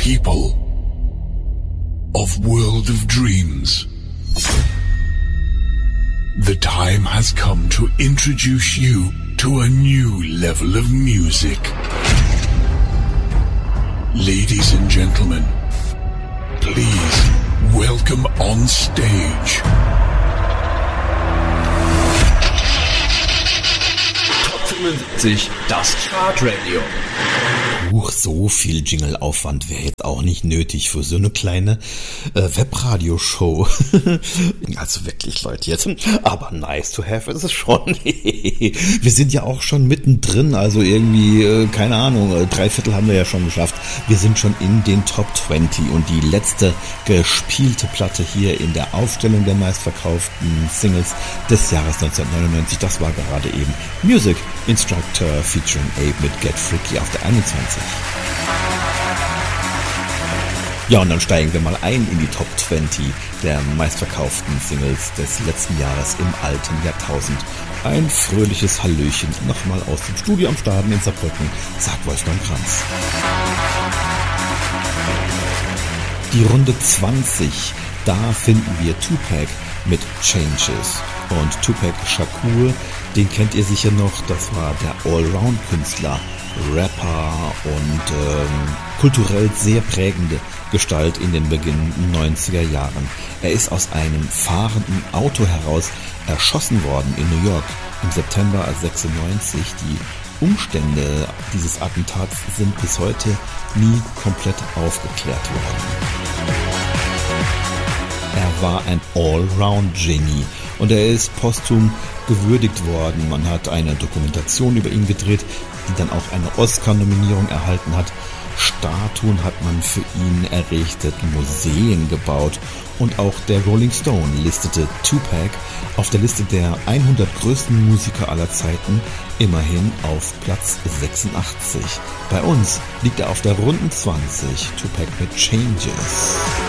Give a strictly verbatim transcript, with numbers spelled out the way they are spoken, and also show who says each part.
Speaker 1: people of World of Dreams. The time has come to introduce you to a new level of music. Ladies and gentlemen, please welcome on stage
Speaker 2: Top fünfundsiebzig, das Chartradio.
Speaker 3: Huch, so viel Jingle-Aufwand wäre jetzt auch nicht nötig für so eine kleine äh, Webradio-Show. Also wirklich, Leute, jetzt. Aber nice to have ist es schon. Wir sind ja auch schon mittendrin, also irgendwie, äh, keine Ahnung, drei Viertel haben wir ja schon geschafft. Wir sind schon in den Top zwanzig und die letzte gespielte Platte hier in der Aufstellung der meistverkauften Singles des Jahres neunzehnhundertneunundneunzig, das war gerade eben Music Instructor featuring Abe mit Get Freaky auf der einundzwanzig. Ja, und dann steigen wir mal ein in die Top zwanzig der meistverkauften Singles des letzten Jahres im alten Jahrtausend. Ein fröhliches Hallöchen nochmal aus dem Studio am Staden in Saarbrücken, sagt Wolfgang Kranz. Die Runde zwanzig, da finden wir Tupac mit Changes. Und Tupac Shakur, den kennt ihr sicher noch, das war der Allround-Künstler, Rapper und ähm, kulturell sehr prägende Gestalt in den beginnenden neunziger Jahren. Er ist aus einem fahrenden Auto heraus erschossen worden in New York im September sechsundneunzig. Die Umstände dieses Attentats sind bis heute nie komplett aufgeklärt worden. Er war ein Allround-Genie und er ist posthum gewürdigt worden. Man hat eine Dokumentation über ihn gedreht, die dann auch eine Oscar-Nominierung erhalten hat. Statuen hat man für ihn errichtet, Museen gebaut und auch der Rolling Stone listete Tupac auf der Liste der hundert größten Musiker aller Zeiten immerhin auf Platz sechsundachtzig. Bei uns liegt er auf der Runden zwanzig, Tupac mit Changes.